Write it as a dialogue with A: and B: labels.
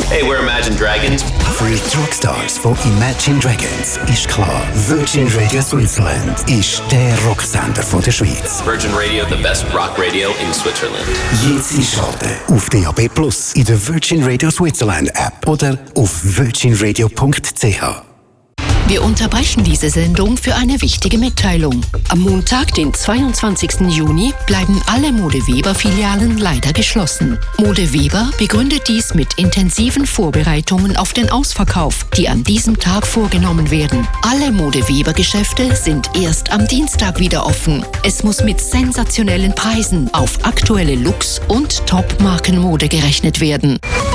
A: Hey, we're Imagine Dragons.
B: Für die Rockstars von Imagine Dragons ist klar, Virgin Radio Switzerland ist der Rocksender von der Schweiz.
A: Virgin Radio, the best rock radio in Switzerland.
B: Jetzt einschalten auf DAB+, in der Virgin Radio Switzerland App oder auf virginradio.ch.
C: Wir unterbrechen diese Sendung für eine wichtige Mitteilung. Am Montag, den 22. Juni, bleiben alle Mode Weber-Filialen leider geschlossen. Mode Weber begründet dies mit intensiven Vorbereitungen auf den Ausverkauf, die an diesem Tag vorgenommen werden. Alle Mode Weber-Geschäfte sind erst am Dienstag wieder offen. Es muss mit sensationellen Preisen auf aktuelle Looks und Top-Markenmode gerechnet werden.